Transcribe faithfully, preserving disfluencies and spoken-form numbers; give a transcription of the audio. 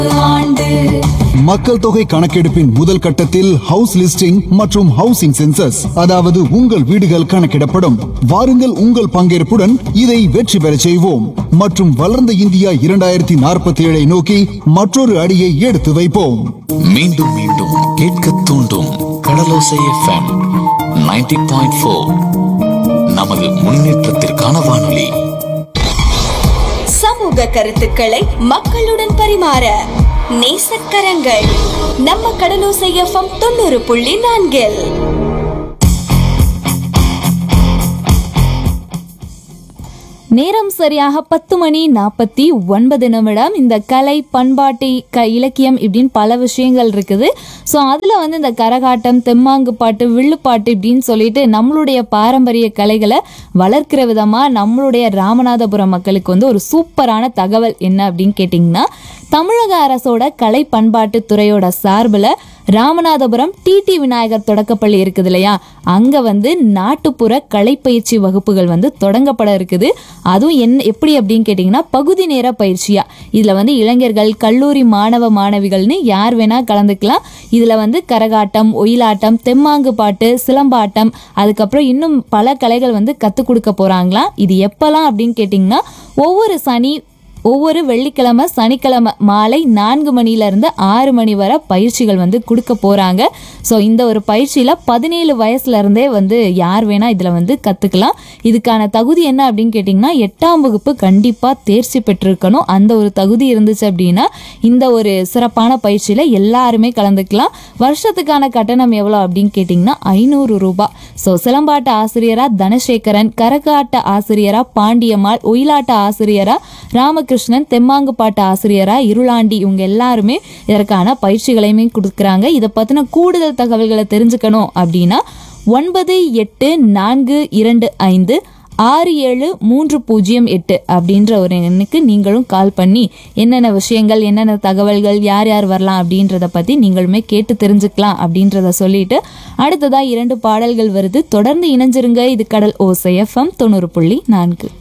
மக்கள் தொகை கணக்கெடுப்பின் முதல் கட்டத்தில் ஹவுஸ் லிஸ்டிங் மற்றும் ஹவுசிங் சென்சஸ், அதாவது உங்கள் வீடுகள் கணக்கிடப்படும். வாருங்கள், உங்கள் பங்கேற்புடன் இதை வெற்றி பெறச் செய்வோம் மற்றும் வளர்ந்த இந்தியா இரண்டாயிரத்தி நாற்பத்தி ஏழை நோக்கி மற்றொரு அடியை எடுத்து வைப்போம். மீண்டும் மீண்டும் கேட்க தூண்டும் கடலோசை எஃப்எம் நைன்டி பாயிண்ட் ஃபோர். நமது முன்னேற்றத்திற்கான வானொலி. சமூக கருத்துக்களை மக்களுடன் பரிமாற நேசக்கரங்கள் நம்ம கடலோசை எஃப்எம் தொண்ணூறு புள்ளி நான்கில். நேரம் சரியாக பத்து மணி நாற்பத்தி ஒன்பது நிமிடம். இந்த கலை, பண்பாட்டு, க இலக்கியம் இப்படின்னு பல விஷயங்கள் இருக்குது. ஸோ அதில் வந்து இந்த கரகாட்டம், தெம்மாங்கு பாட்டு, வில்லுப்பாட்டு இப்படின்னு சொல்லிட்டு நம்மளுடைய பாரம்பரிய கலைகளை வளர்க்கிற விதமாக நம்மளுடைய ராமநாதபுரம் மக்களுக்கு வந்து ஒரு சூப்பரான தகவல் என்ன அப்படின்னு கேட்டிங்கன்னா, தமிழக அரசோட கலை பண்பாட்டு துறையோட சார்பில் ராமநாதபுரம் டிடி விநாயகர் தொடக்கப்பள்ளி இருக்குது இல்லையா, அங்கே வந்து நாட்டுப்புற கலைப்பயிற்சி வகுப்புகள் வந்து தொடங்கப்பட இருக்குது. அதுவும் என்ன எப்படி அப்படின்னு கேட்டிங்கன்னா, பகுதி நேர பயிற்சியா. இதில் வந்து இளைஞர்கள், கல்லூரி மாணவ மாணவிகள்னு யார் வேணால் கலந்துக்கலாம். இதில் வந்து கரகாட்டம், ஒயிலாட்டம், தெம்மாங்கு பாட்டு, சிலம்பாட்டம், அதுக்கப்புறம் இன்னும் பல கலைகள் வந்து கற்றுக் கொடுக்க போகிறாங்களாம். இது எப்போல்லாம் அப்படின்னு கேட்டிங்கன்னா, ஒவ்வொரு சனி ஒவ்வொரு வெள்ளிக்கிழமை, சனிக்கிழமை மாலை நான்கு மணிலேருந்து ஆறு மணி வரை பயிற்சிகள் வந்து கொடுக்க போகிறாங்க. ஸோ இந்த ஒரு பயிற்சியில் பதினேழு வயசுலேருந்தே வந்து யார் வேணால் இதில் வந்து கற்றுக்கலாம். இதுக்கான தகுதி என்ன அப்படின்னு கேட்டிங்கன்னா, எட்டாம் வகுப்பு கண்டிப்பாக தேர்ச்சி பெற்றிருக்கணும். அந்த ஒரு தகுதி இருந்துச்சு அப்படின்னா இந்த ஒரு சிறப்பான பயிற்சியில் எல்லாருமே கலந்துக்கலாம். வருஷத்துக்கான கட்டணம் எவ்வளோ அப்படின்னு கேட்டிங்கன்னா ஐநூறு ரூபாய். ஸோ சிலம்பாட்ட ஆசிரியராக தனசேகரன், கரகாட்ட ஆசிரியராக பாண்டியம்மாள், ஒயிலாட்ட ஆசிரியராக ராமகிருஷ்ணன், தெம்மாங்கு பாட்டு ஆசிரியரா இருளாண்டி, இவங்க எல்லாருமே இதற்கான பயிற்சிகளையுமே கொடுக்குறாங்க. இதை பற்றின கூடுதல் தகவல்களை தெரிஞ்சுக்கணும் அப்படின்னா ஒன்பது எட்டு நான்கு இரண்டு ஐந்து ஆறு ஏழு மூன்று பூஜ்ஜியம் எட்டு அப்படின்ற ஒரு எண்ணுக்கு நீங்களும் கால் பண்ணி என்னென்ன விஷயங்கள், என்னென்ன தகவல்கள், யார் யார் வரலாம் அப்படின்றத பற்றி நீங்களுமே கேட்டு தெரிஞ்சுக்கலாம் அப்படின்றத சொல்லிட்டு அடுத்ததாக இரண்டு பாடல்கள் வருது. தொடர்ந்து இணைஞ்சிருங்க. இது கடல் ஓசை எஃப்எம் தொண்ணூறு புள்ளி நான்கு.